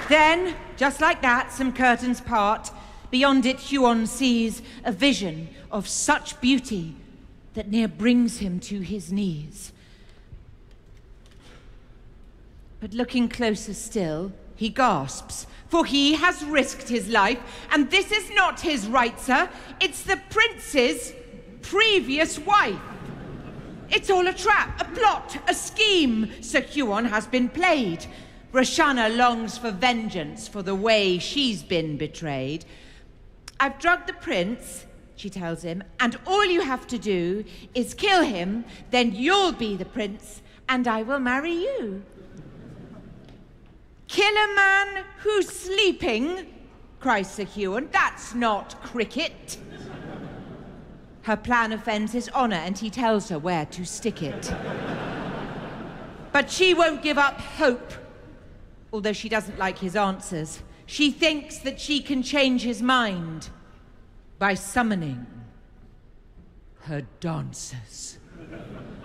Then, just like that, some curtains part. Beyond it, Huon sees a vision of such beauty that near brings him to his knees. But looking closer still, he gasps, for he has risked his life, and this is not his right, sir. It's the prince's previous wife. It's all a trap, a plot, a scheme. Sir Huon has been played. Roshana longs for vengeance for the way she's been betrayed. I've drugged the prince, she tells him, and all you have to do is kill him, then you'll be the prince, and I will marry you. Kill a man who's sleeping, cries Sir Huon. That's not cricket. Her plan offends his honor, and he tells her where to stick it. But she won't give up hope, although she doesn't like his answers. She thinks that she can change his mind by summoning her dancers.